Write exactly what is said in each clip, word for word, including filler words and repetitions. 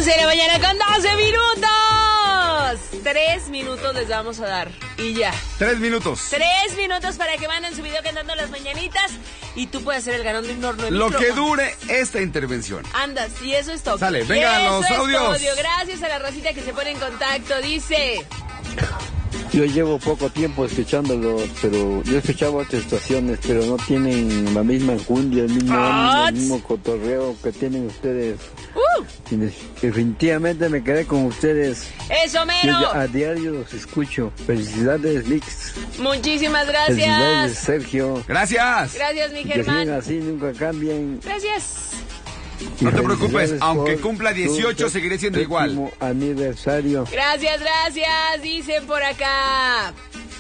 once de la mañana con doce minutos. Tres minutos les vamos a dar. Y ya. Tres minutos. Tres minutos para que manden su video cantando las mañanitas. Y tú puedes ser el ganón de un horno de Lo micro. que dure esta intervención. Andas, y eso es todo. Sale, vengan los audios. Audio. Gracias a la racita que se pone en contacto. Dice... Yo llevo poco tiempo escuchándolos, pero yo escuchaba otras estaciones, pero no tienen la misma enjundia, el mismo ánimo, el mismo cotorreo que tienen ustedes. Uh. Y definitivamente me quedé con ustedes. ¡Eso, mero! Yo ya a diario los escucho. Felicidades, Lix. Muchísimas gracias. Felicidades, Sergio. Gracias. Gracias, mi Que Germán. sigan así, nunca cambien. Gracias. No te preocupes, aunque cumpla dieciocho, seguiré siendo igual. Aniversario. Gracias, gracias, dicen por acá.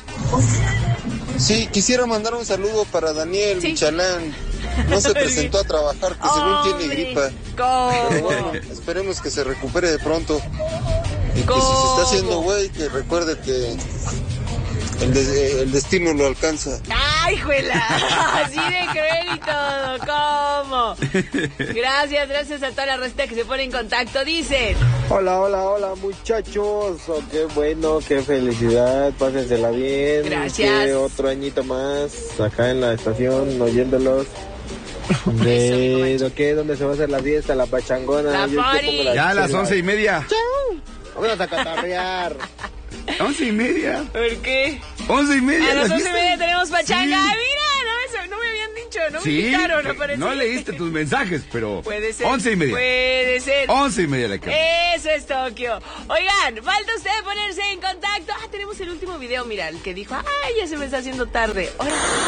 Sí, quisiera mandar un saludo para Daniel Sí. Michalán. No se presentó a trabajar, que según tiene Hombre, gripa. ¿cómo? Pero bueno, esperemos que se recupere de pronto. Y que ¿Cómo? si se está haciendo güey, que recuerde que el, de- el destino lo alcanza. ¡Ay, juela! Así de cruel y todo, ¿cómo? Gracias, gracias a toda la receta que se pone en contacto. Dicen... Hola, hola, hola, muchachos. Oh, qué bueno, qué felicidad. Pásensela bien. Gracias. Que otro añito más acá en la estación, oyéndolos. Eso, De hijo, lo que ¿dónde se va a hacer la fiesta, la pachangona? La Yo te party. pongo la Ya a las chela. once y media. Vámonos a catarrear. Once y media. ¿Por qué? Once y media. A las ¿las once y viste? media tenemos pachanga. Sí. ¡Ay, mira! No me, no me habían dicho, no me Sí, invitaron, eh, no parece. no leíste tus mensajes, pero... Puede ser. Once y media. Puede ser. Once y media la cama. Eso es Tokio. Oigan, falta usted ponerse en contacto. Ah, tenemos el último video, mira, el que dijo, ay, ya se me está haciendo tarde. Ahora.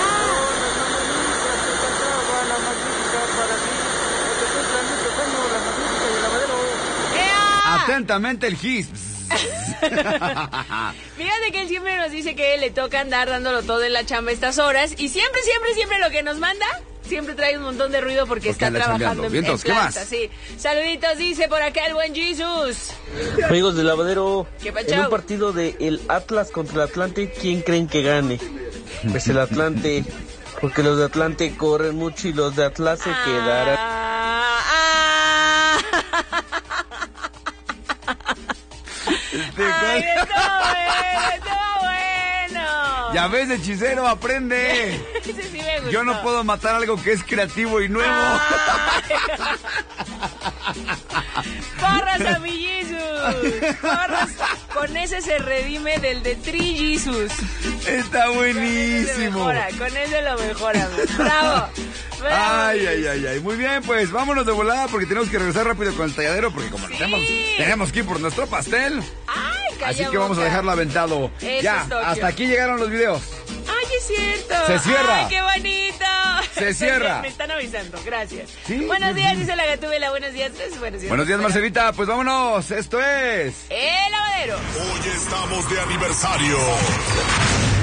¡Ea! Atentamente el G I S. Fíjate que él siempre nos dice que le toca andar dándolo todo en la chamba estas horas. Y siempre, siempre, siempre lo que nos manda, siempre trae un montón de ruido porque, Porque está anda trabajando chambeando. en, Bien, en entonces, ¿qué planta, más? sí. Saluditos, dice por acá el buen Jesus. Amigos del lavadero, ¿Qué pacho? en un partido de el Atlas contra el Atlante, ¿quién creen que gane? Pues el Atlante, porque los de Atlante corren mucho y los de Atlas se quedarán. Ah, ah. Ay, estuvo bueno, estuvo bueno. Ya ves, hechicero, aprende. Ese sí me gustó. Yo no puedo matar algo que es creativo y nuevo. Ay. Porras a mi Jesus. Porras. Con ese se redime del de Tri Jesus. Está Con ese se buenísimo. mejora, con ese lo mejora. Bravo. Bravo. Ay, ay, ay, ay. Muy bien, pues vámonos de volada porque tenemos que regresar rápido con el talladero porque como Sí. tenemos, tenemos que ir por nuestro pastel. Ay, calla Así que vamos a boca. dejarlo aventado. Eso Ya, es Tokio. hasta aquí llegaron los videos. Ay, es cierto. Se cierra. Ay, qué bonito. Se cierra. Me están avisando, gracias. Sí, Buenos sí, días, sí. dice la Gatúbela. Buenos días. Buenos días. Buenos días, Marcelita. Pues vámonos. Esto es... El lavadero. Hoy estamos de aniversario.